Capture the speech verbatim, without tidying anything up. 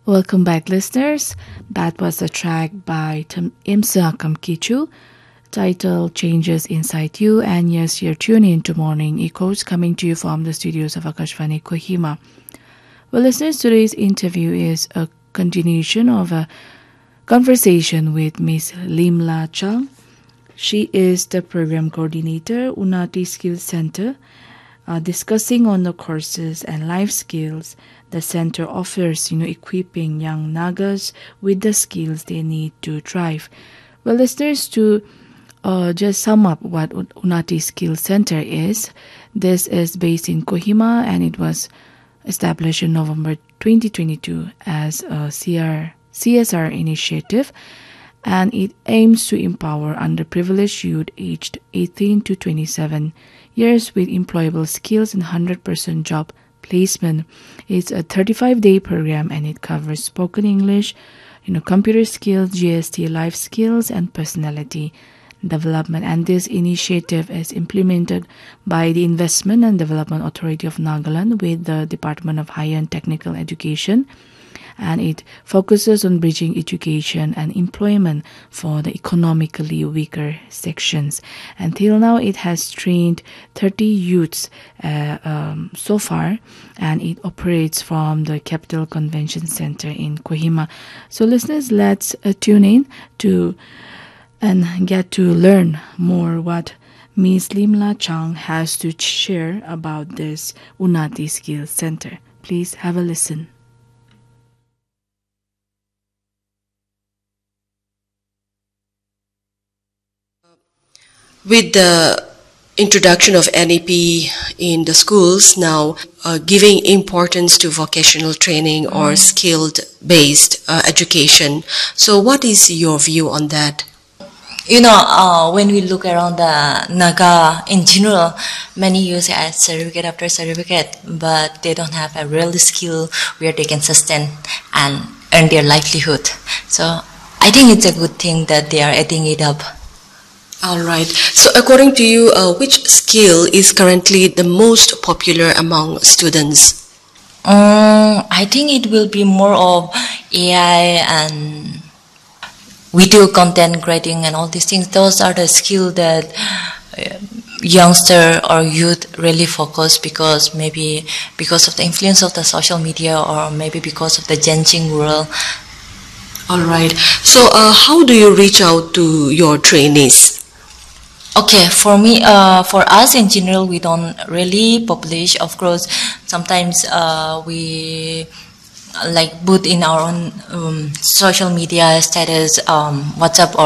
Welcome back, listeners. That was a track by Imsa Kamkichu titled Changes Inside You. And yes, you're tuning into Morning Echoes, coming to you from the studios of Akashvani Kohima. Well, listeners, today's interview is a continuation of a conversation with Miss Limla Chang. She is the program coordinator, Unnati Skills Center, uh, discussing on the courses and life skills the center offers, you know, equipping young Nagas with the skills they need to thrive. Well, listeners, to uh, just sum up what Unnati Skills Center is, this is based in Kohima and it was established in November twenty twenty-two as a C R, C S R initiative, and it aims to empower underprivileged youth aged eighteen to twenty-seven years with employable skills and one hundred percent job placement. It's a thirty-five day program and it covers spoken English, you know, computer skills, G S T, life skills, and personality development. And this initiative is implemented by the Investment and Development Authority of Nagaland with the Department of Higher and Technical Education. And it focuses on bridging education and employment for the economically weaker sections. Until now, it has trained thirty youths uh, um, so far, and it operates from the Capital Convention Center in Kohima. So, listeners, let's uh, tune in to and get to learn more what Miss Limla Chang has to share about this Unnati Skills Center. Please have a listen. With the introduction of N E P in the schools now, uh, giving importance to vocational training or mm. skilled-based uh, education. So what is your view on that? You know, uh, when we look around the Naga in general, many use it as certificate after certificate, but they don't have a real skill where they can sustain and earn their livelihood. So I think it's a good thing that they are adding it up. All right. So according to you, uh, which skill is currently the most popular among students? Um, I think it will be more of A I and video content creating and all these things. Those are the skills that uh, youngster or youth really focus, because maybe because of the influence of the social media or maybe because of the changing world. All right. So uh, how do you reach out to your trainees? Okay, for me, uh, for us in general, we don't really publish. Of course, sometimes uh, we like put in our own um, social media status, um, WhatsApp or